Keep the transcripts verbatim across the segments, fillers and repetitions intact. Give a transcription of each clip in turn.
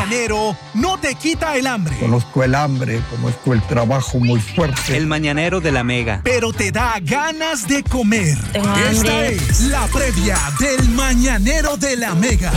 mañanero no te quita el hambre. Conozco el hambre, conozco el trabajo muy fuerte. El mañanero de la Mega. Pero te da ganas de comer. Tengo Esta hambre. es la previa del mañanero de la Mega.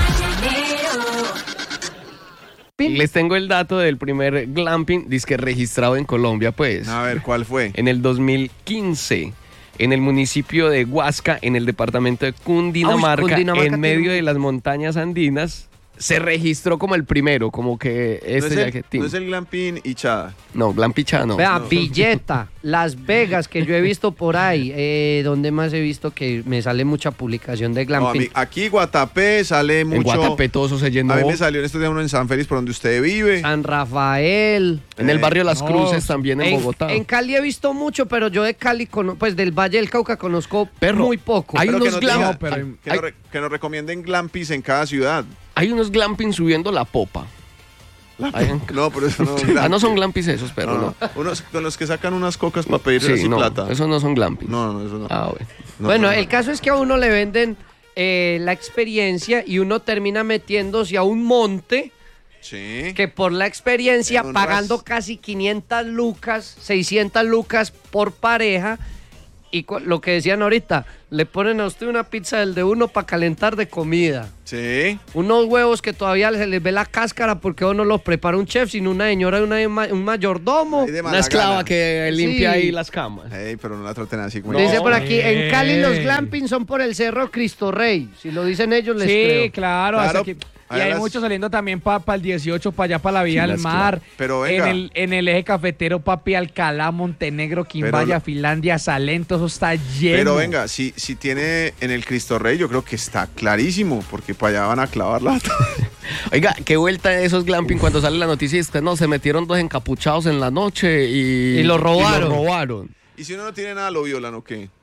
Les tengo el dato del primer glamping disque registrado en Colombia, pues. A ver, ¿cuál fue? En el dos mil quince, en el municipio de Huasca, en el departamento de Cundinamarca, Uy, Cundinamarca en tiene medio un- de las montañas andinas, se registró como el primero, como que ¿No este es, ya el, que no es el glamping Ichada? No, glampicha no. Vea, No. Villeta, Las Vegas, que yo he visto por ahí, eh, donde más he visto que me sale mucha publicación de No, a glamping. mí- aquí Guatapé sale mucho. En Guatapé todo eso se llenó. A mí me salió en estos días uno en San Félix, por donde usted vive. San Rafael. En el barrio Las No, Cruces, también en, En, Bogotá. en Cali he visto mucho, pero yo de Cali, cono- pues del Valle del Cauca conozco Perro, muy poco. hay Pero unos que nos, glam- diga- No, pero- que, hay- nos re- que nos recomienden glampis en cada ciudad. Hay unos glamping subiendo la popa. Hay- No, pero eso no. Ah, no son glampis esos, pero no. no, no. Unos con los que sacan unas cocas para pedir Sí, así no, plata. esos no son glamping. No, no, eso no. Ah, bueno. No, bueno, no, no. el caso es que a uno le venden eh, la experiencia y uno termina metiéndose a un monte Sí. que por la experiencia, En un pagando ras- casi quinientas lucas, seiscientas lucas por pareja, y cu- lo que decían ahorita, le ponen a usted una pizza del de uno para calentar de comida. Sí. Unos huevos que todavía se les ve la cáscara porque uno los prepara un chef, sino una señora, una, un mayordomo. Ahí de Una mala esclava gana. que limpia Sí. ahí las camas. Ey, pero no la traten así como. Dice No, por aquí, en Cali los eh. glamping son por el Cerro Cristo Rey. Si lo dicen ellos, les Sí, creo. claro. Claro. hasta que- y Ahí hay las- muchos saliendo también para el dieciocho, para allá, para la Vía Sí, del las Mar. claro. Pero venga. En el, en el eje cafetero, papi, Alcalá, Montenegro, Quimbaya, la- Finlandia, Salento, eso está lleno. Pero venga, si, si tiene en el Cristo Rey, yo creo que está clarísimo, porque para allá van a clavarla. Oiga, qué vuelta de esos glamping cuando sale la noticia es que no, se metieron dos encapuchados en la noche y... Y lo robaron. y lo robaron. Y si uno no tiene nada, lo violan o qué.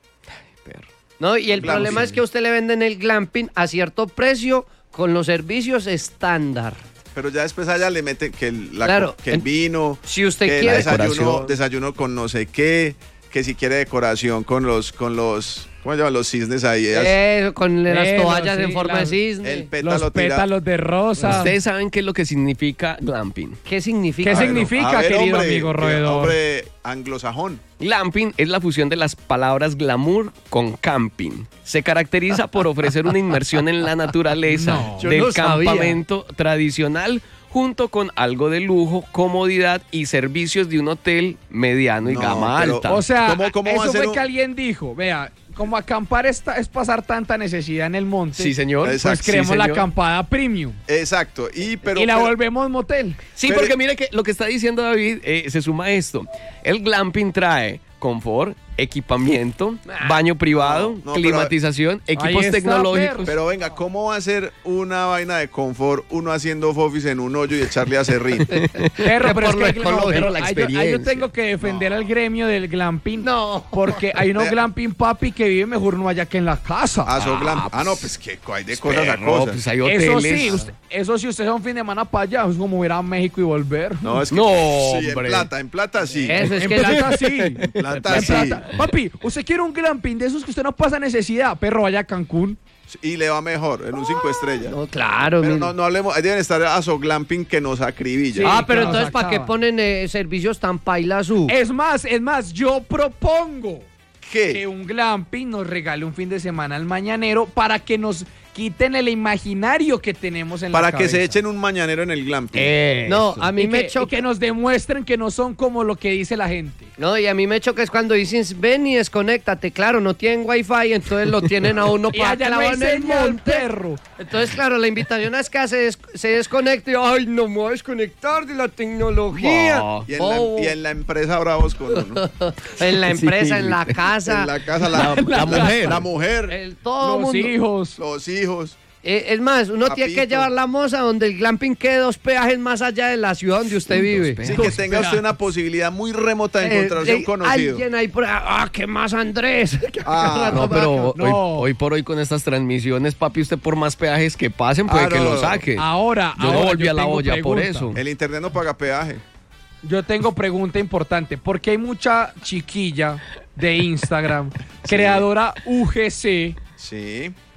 No, y el Glamping. problema es que a usted le venden el glamping a cierto precio con los servicios estándar. Pero ya después allá le meten que el, la- Claro, que el en- vino, Si usted que quiere... desayuno, Decoración. desayuno con no sé qué, que si quiere decoración con los, con los, ¿cómo se llaman? Los cisnes ahí. Eso, con las Eso, toallas sí, en forma las- de cisne. el pétalo Los tira- pétalos de rosa. Ustedes saben qué es lo que significa glamping. ¿Qué significa? ¿Qué A ver, significa, a ver, querido hombre, amigo que- roedor? Hombre anglosajón. Glamping es la fusión de las palabras glamour con camping. Se caracteriza por ofrecer una inmersión en la naturaleza No, yo del no sabía. campamento tradicional junto con algo de lujo, comodidad y servicios de un hotel mediano y No, gama pero- alta. O sea, ¿Cómo- cómo va eso a ser fue un- que alguien dijo, vea, como acampar esta, es pasar tanta necesidad en el monte, sí, señor. pues Exacto, Sí, creemos la señor. acampada premium Exacto. Y, pero, y la pero- volvemos motel. Sí, Pero- porque mire que lo que está diciendo David eh, se suma a esto. El glamping trae confort, equipamiento, baño privado, no, no, climatización, Ahí equipos está, tecnológicos. Pero venga, ¿cómo va a ser una vaina de confort uno haciendo fofis en un hoyo y echarle a serrín? Perro, pero es por lo que no, ecológico, pero la ahí yo- ahí yo experiencia. tengo que defender al gremio del glamping. No. Porque hay unos Vea. glamping papi que viven mejor no allá que en la casa. Ah, so glam- ah, no, pues que hay de cosas a Perro, cosas. pues hay Eso hoteles. sí, usted- eso sí, usted es un fin de semana para allá, es como ir a México y volver. No, es que No, sí, en hombre. plata, en plata sí. Eso es En que... plata sí. En plata En sí. plata. Papi, usted quiere un glamping de esos que usted no pasa necesidad, perro, vaya a Cancún. Y le va mejor, en un cinco estrellas. No, claro. Pero mi- no, no hablemos, ahí deben estar a so glamping que nos acribilla. Sí. ah, pero que nos entonces, ¿para qué acaban. ponen eh, servicios tan pailazú? Es más, es más, yo propongo que ¿Qué? un glamping nos regale un fin de semana al mañanero para que nos quiten el imaginario que tenemos en Para la que cabeza. se echen un mañanero en el glamping. No, a mí y me que, y choca. que nos demuestren que no son como lo que dice la gente. No, y a mí me choca es cuando dicen, ven y desconéctate. Claro, no tienen wifi, entonces lo tienen a uno Y para allá no hay clavar en el señal, monte. perro. Entonces, claro, la invitación es que se, des- se desconecte. Ay, no me voy a desconectar de la tecnología. Bah. Y en, Bobo. la, y en la empresa bravos con uno. En la empresa, Sí. en la casa, En la casa, la, La mujer. La mujer, el, todo Los mundo. hijos. los hijos. Eh, es más, uno tiene que Papito. llevar la moza donde el glamping quede dos peajes más allá de la ciudad donde usted vive. peajes. Sí, que tenga usted una posibilidad muy remota de Eh, encontrarse eh, un conocido. Alguien ahí por ah, ¿qué más, Andrés? Ah, No, pero No. Hoy, hoy por hoy con estas transmisiones, papi, usted por más peajes que pasen puede Ah, que no. lo saque. Ahora, Yo no ahora volví a la tengo olla por pregunta. eso. El internet no paga peaje. Yo tengo pregunta importante, porque hay mucha chiquilla de Instagram, creadora U G C, Sí.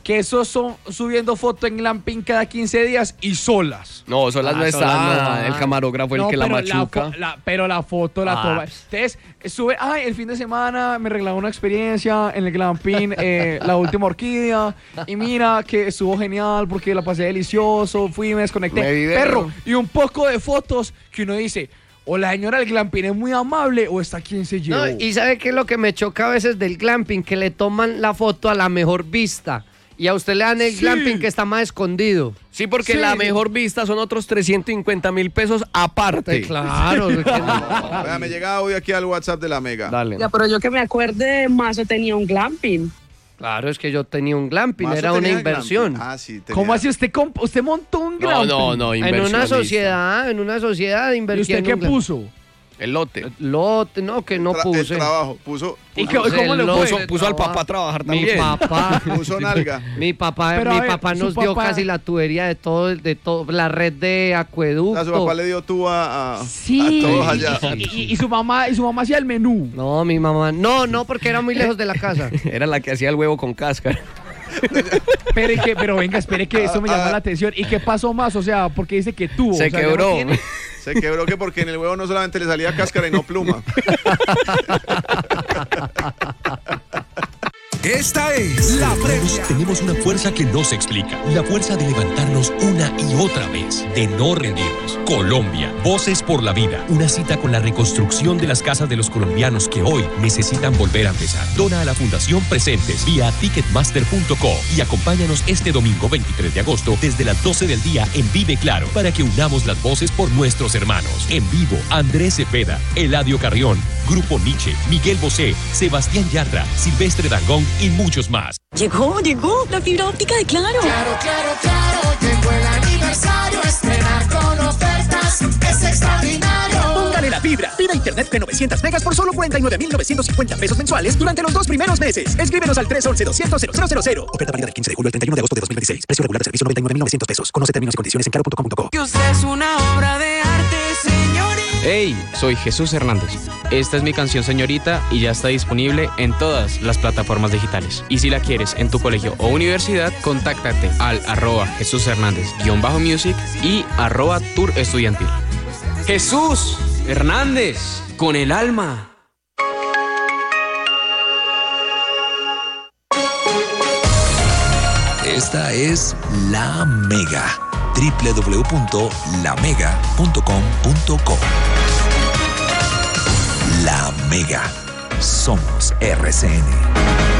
que esos son subiendo fotos en glamping cada quince días y solas. No, solas Ah, no solas está. no. El camarógrafo el No, que la pero machuca. fo- la- pero la foto la Ah, toma. pues. Entonces, sube, ay, el fin de semana me regaló una experiencia en el glamping, eh, la última orquídea, y mira que estuvo genial porque la pasé delicioso, fui, me desconecté. Me video. Perro, y un poco de fotos que uno dice, o la señora del glamping es muy amable o está quien se llevó. No, y ¿sabe qué es lo que me choca a veces del glamping? Que le toman la foto a la mejor vista. Y a usted le dan el Sí. glamping que está más escondido. Sí, porque Sí. la mejor vista son otros trescientos cincuenta mil pesos aparte. Claro. es que no. Vea, me llega audio aquí al WhatsApp de la Mega. Dale. Ya, pero yo que me acuerde, Mazo tenía un glamping. Claro, es que yo tenía un glamping, Mazo era una tenía inversión. glamping. Ah, sí, tenía. ¿Cómo así usted, comp- usted montó un No, glamping? no, no, En una inversionista. sociedad, en una sociedad ¿Y invertí usted en qué un glamping. puso? El lote. Lote, no, que no Tra- puse. El trabajo. Puso, ¿Y puso, qué- cómo le El fue? lote Puso, de puso al trabajo. papá a trabajar Mi también. papá. puso nalga. Mi papá, Pero, mi a ver, papá su nos dio papá- casi la tubería de todo, de todo, la red de A acueducto. su papá le dio tú a, a, Sí. a todos allá. Y, y- y su mamá, y su mamá hacía el menú. No, mi mamá, no, no, porque era muy lejos de la casa. Era la que hacía el huevo con cáscara. Pero, ¿y qué? Pero venga, espere que esto me llama Ah, ah. la atención. ¿Y qué pasó más? O sea, porque dice que tuvo. Se o sea, ya no quebró. tiene- Se quebró que porque en el huevo no solamente le salía cáscara y no pluma. Esta es la Todos previa. tenemos una fuerza que no se explica. La fuerza de levantarnos una y otra vez, de no rendirnos. Colombia, Voces por la Vida. Una cita con la reconstrucción de las casas de los colombianos que hoy necesitan volver a empezar. Dona a la Fundación Presentes vía ticketmaster punto co y acompáñanos este domingo veintitrés de agosto desde las doce del día en Vive Claro para que unamos las voces por nuestros hermanos. En vivo, Andrés Cepeda, Eladio Carrión, Grupo Nietzsche, Miguel Bosé, Sebastián Yatra, Silvestre Dangond y muchos más. Llegó, llegó, la fibra óptica de Claro. Claro, claro, claro, llegó el aniversario, estrenar con ofertas es extraordinario. Póngale la fibra. Pida internet de novecientos megas por solo cuarenta y nueve mil novecientos cincuenta pesos mensuales durante los dos primeros meses. Escríbenos al tres once doscientos cero cero cero. Oferta válida del quince de julio al treinta y uno de agosto de dos mil veintiséis. Precio regular del servicio noventa y nueve mil novecientos pesos. Conoce términos y condiciones en claro punto com punto co. Que usted es una obra de arte, señorita. Hey, soy Jesús Hernández. Esta es mi canción Señorita y ya está disponible en todas las plataformas digitales. Y si la quieres en tu colegio o universidad, contáctate al arroba Jesús Hernández guión bajo music y arroba tour estudiantil. Jesús Hernández, con el alma. Esta es La Mega. doble u doble u doble u punto la mega punto com punto co. La Mega. Somos R C N.